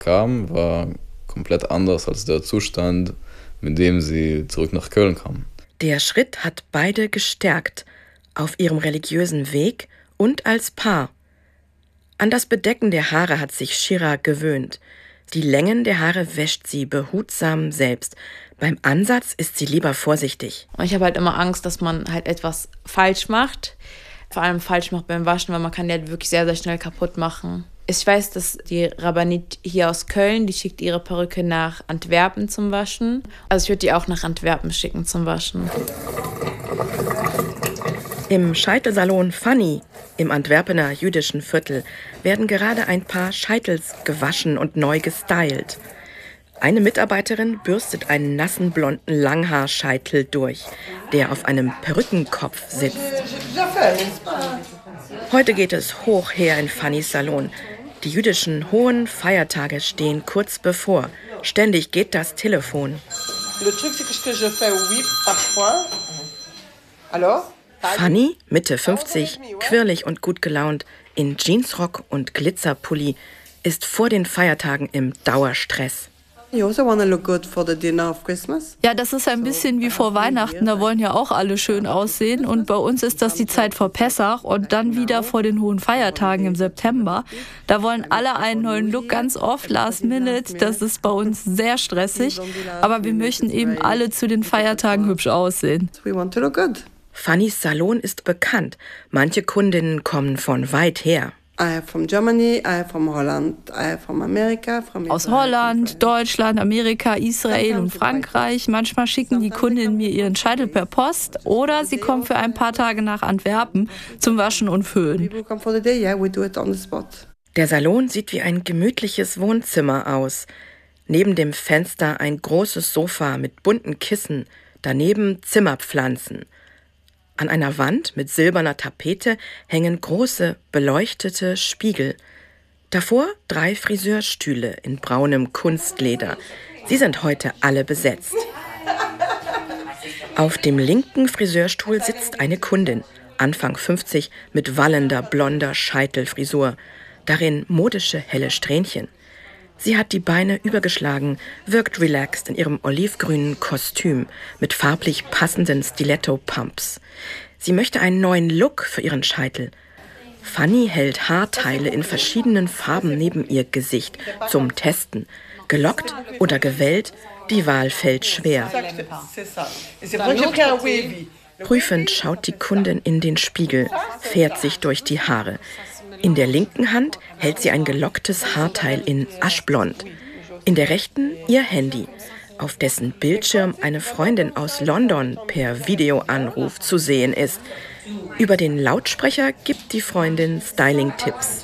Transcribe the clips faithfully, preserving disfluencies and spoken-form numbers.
kam, war komplett anders als der Zustand, mit dem sie zurück nach Köln kam. Der Schritt hat beide gestärkt, auf ihrem religiösen Weg und als Paar. An das Bedecken der Haare hat sich Shira gewöhnt. Die Längen der Haare wäscht sie behutsam selbst. Beim Ansatz ist sie lieber vorsichtig. Ich habe halt immer Angst, dass man halt etwas falsch macht. Vor allem falsch macht beim Waschen, weil man kann die halt wirklich sehr, sehr schnell kaputt machen. Ich weiß, dass die Rabbinit hier aus Köln, die schickt ihre Perücke nach Antwerpen zum Waschen. Also ich würde die auch nach Antwerpen schicken zum Waschen. Im Scheitelsalon Fanny im Antwerpener jüdischen Viertel werden gerade ein paar Scheitels gewaschen und neu gestylt. Eine Mitarbeiterin bürstet einen nassen blonden Langhaarscheitel durch, der auf einem Perückenkopf sitzt. Heute geht es hoch her in Fannys Salon. Die jüdischen hohen Feiertage stehen kurz bevor. Ständig geht das Telefon. Fanny, Mitte fünfzig, quirlig und gut gelaunt, in Jeansrock und Glitzerpulli, ist vor den Feiertagen im Dauerstress. You also want to look good for the dinner of Christmas? Ja, das ist ein bisschen wie vor Weihnachten, da wollen ja auch alle schön aussehen und bei uns ist das die Zeit vor Pessach und dann wieder vor den hohen Feiertagen im September. Da wollen alle einen neuen Look, ganz oft last minute, das ist bei uns sehr stressig, aber wir möchten eben alle zu den Feiertagen hübsch aussehen. We want to look good. Fannys Salon ist bekannt, manche Kundinnen kommen von weit her. From Germany, from Holland, from America, from Aus Holland, Deutschland, Amerika, Israel und Frankreich. Manchmal schicken die Kundinnen mir ihren Scheitel per Post oder sie kommen für ein paar Tage nach Antwerpen zum Waschen und Föhnen. Der Salon sieht wie ein gemütliches Wohnzimmer aus. Neben dem Fenster ein großes Sofa mit bunten Kissen, daneben Zimmerpflanzen. An einer Wand mit silberner Tapete hängen große, beleuchtete Spiegel. Davor drei Friseurstühle in braunem Kunstleder. Sie sind heute alle besetzt. Auf dem linken Friseurstuhl sitzt eine Kundin, Anfang fünfzig, mit wallender, blonder Scheitelfrisur. Darin modische, helle Strähnchen. Sie hat die Beine übergeschlagen, wirkt relaxed in ihrem olivgrünen Kostüm mit farblich passenden Stiletto-Pumps. Sie möchte einen neuen Look für ihren Scheitel. Fanny hält Haarteile in verschiedenen Farben neben ihr Gesicht zum Testen. Gelockt oder gewellt, die Wahl fällt schwer. Prüfend schaut die Kundin in den Spiegel, fährt sich durch die Haare. In der linken Hand hält sie ein gelocktes Haarteil in aschblond. In der rechten ihr Handy, auf dessen Bildschirm eine Freundin aus London per Videoanruf zu sehen ist. Über den Lautsprecher gibt die Freundin Styling-Tipps.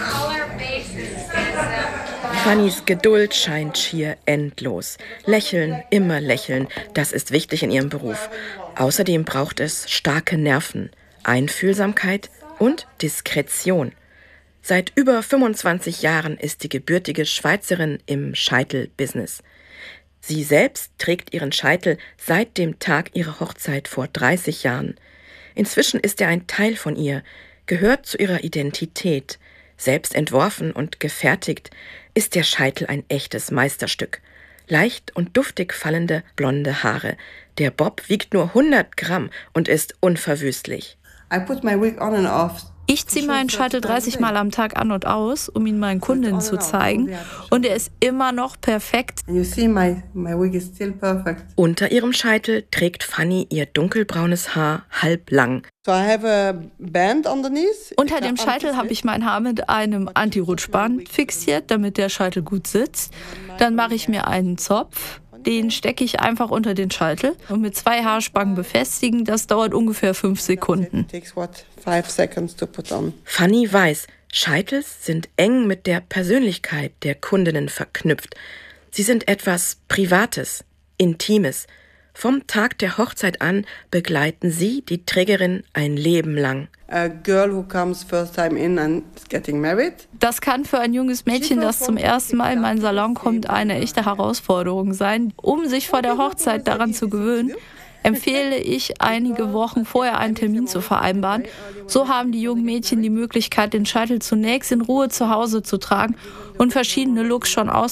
Fannys Geduld scheint schier endlos. Lächeln, immer lächeln, das ist wichtig in ihrem Beruf. Außerdem braucht es starke Nerven, Einfühlsamkeit und Diskretion. Seit über fünfundzwanzig Jahren ist die gebürtige Schweizerin im Scheitel-Business. Sie selbst trägt ihren Scheitel seit dem Tag ihrer Hochzeit vor dreißig Jahren. Inzwischen ist er ein Teil von ihr, gehört zu ihrer Identität. Selbst entworfen und gefertigt ist der Scheitel ein echtes Meisterstück. Leicht und duftig fallende blonde Haare. Der Bob wiegt nur hundert Gramm und ist unverwüstlich. I put my wig on and off. Ich ziehe meinen Scheitel dreißig Mal am Tag an und aus, um ihn meinen Kundinnen zu zeigen. Und er ist immer noch perfekt. Unter ihrem Scheitel trägt Fanny ihr dunkelbraunes Haar halblang. Unter dem Scheitel habe ich mein Haar mit einem Anti-Rutschband fixiert, damit der Scheitel gut sitzt. Dann mache ich mir einen Zopf. Den stecke ich einfach unter den Scheitel und mit zwei Haarspangen befestigen. Das dauert ungefähr fünf Sekunden. Fanny weiß, Scheitels sind eng mit der Persönlichkeit der Kundinnen verknüpft. Sie sind etwas Privates, Intimes. Vom Tag der Hochzeit an begleiten sie die Trägerin ein Leben lang. A girl who comes first time in and is getting married. Das kann für ein junges Mädchen, das zum ersten Mal in meinen Salon kommt, eine echte Herausforderung sein. Um sich vor der Hochzeit daran zu gewöhnen, empfehle ich, einige Wochen vorher einen Termin zu vereinbaren. So haben die jungen Mädchen die Möglichkeit, den Scheitel zunächst in Ruhe zu Hause zu tragen und verschiedene Looks schon aus